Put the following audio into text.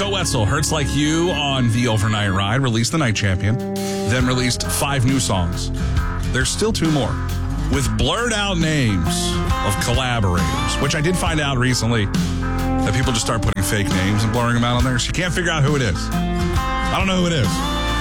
Scott Wetzel, Hurts Like You on the Overnight Ride, released The Night Champion, then released 5 new songs. There's still 2 more with blurred out names of collaborators, which I did find out recently that people just start putting fake names and blurring them out on there. So you can't figure out who it is. I don't know who it is.